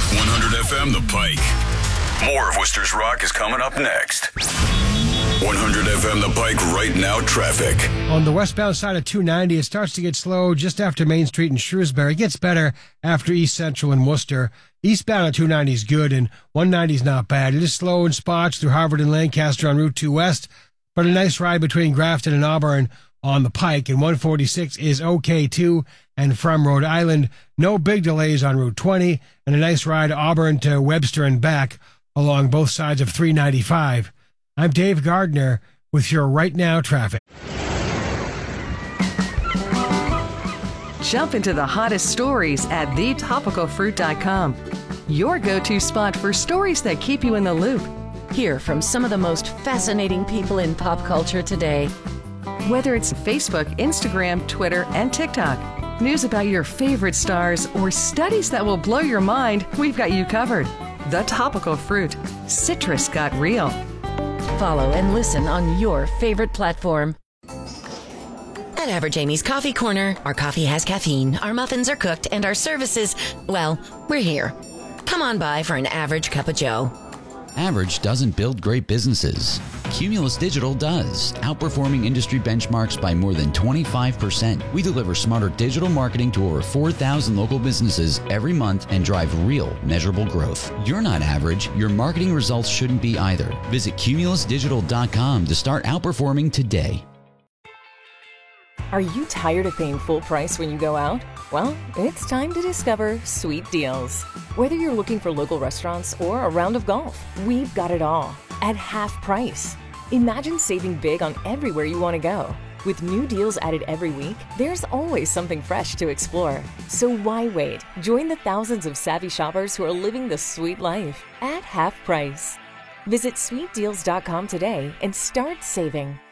100 FM The Pike. More of Worcester's Rock is coming up next. 100 FM The Pike right now traffic. On the westbound side of 290, it starts to get slow just after Main Street in Shrewsbury. It gets better after East Central and Worcester. Eastbound on 290 is good, and 190 is not bad. It is slow in spots through Harvard and Lancaster on Route 2 West, but a nice ride between Grafton and Auburn on the Pike. And 146 is okay, too, and from Rhode Island. No big delays on Route 20, and a nice ride Auburn to Webster and back along both sides of 395. I'm Dave Gardner with your Right Now traffic. Jump into the hottest stories at thetopicalfruit.com. Your go-to spot for stories that keep you in the loop. Hear from some of the most fascinating people in pop culture today. Whether it's Facebook, Instagram, Twitter, and TikTok, news about your favorite stars, or studies that will blow your mind, we've got you covered. The Topical Fruit. Citrus got real. Follow and listen on your favorite platform. At Average Amy's Coffee Corner, our coffee has caffeine, our muffins are cooked, and our services, well, we're here. Come on by for an average cup of joe. Average doesn't build great businesses. Cumulus Digital does, outperforming industry benchmarks by more than 25%. We deliver smarter digital marketing to over 4,000 local businesses every month and drive real, measurable growth. You're not average. Your marketing results shouldn't be either. Visit cumulusdigital.com to start outperforming today. Are you tired of paying full price when you go out? Well, it's time to discover Sweet Deals. Whether you're looking for local restaurants or a round of golf, we've got it all at half price. Imagine saving big on everywhere you want to go. With new deals added every week, there's always something fresh to explore. So why wait? Join the thousands of savvy shoppers who are living the sweet life at half price. Visit sweetdeals.com today and start saving.